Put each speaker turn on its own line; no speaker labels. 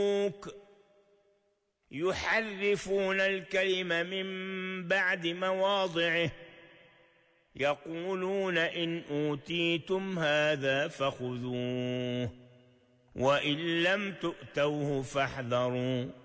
يحرفون الكلم من بعد مواضعه يقولون إن أوتيتم هذا فخذوه وإن لم تؤتوه فاحذروا